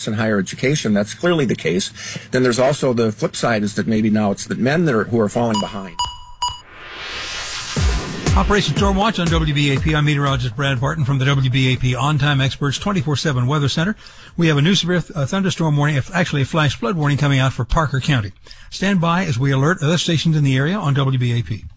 in higher education. That's clearly the case. Then there's also the flip side is that maybe now it's that men who are falling behind. Operation Stormwatch on WBAP. I'm meteorologist Brad Barton from the WBAP On-Time Experts 24/7 Weather Center. We have a new severe thunderstorm warning, actually a flash flood warning coming out for Parker County. Stand by as we alert other stations in the area on WBAP.